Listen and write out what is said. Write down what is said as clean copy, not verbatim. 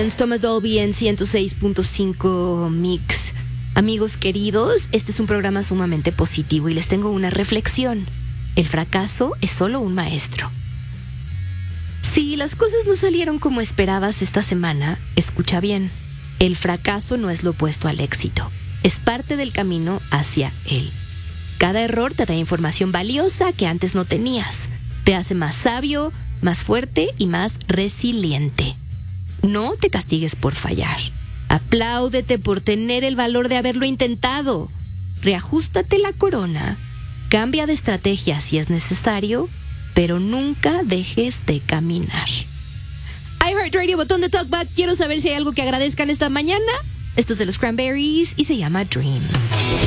Silence, Thomas Dolby en 106.5 Mix. Amigos queridos, este es un programa sumamente positivo y les tengo una reflexión. El fracaso es solo un maestro. Si las cosas no salieron como esperabas esta semana, escucha bien. El fracaso no es lo opuesto al éxito. Es parte del camino hacia él. Cada error te da información valiosa que antes no tenías. Te hace más sabio, más fuerte y más resiliente. No te castigues por fallar. Apláudete por tener el valor de haberlo intentado. Reajústate la corona. Cambia de estrategia si es necesario, pero nunca dejes de caminar. iHeartRadio, botón de talkback. Quiero saber si hay algo que agradezcan esta mañana. Esto es de los Cranberries y se llama Dreams.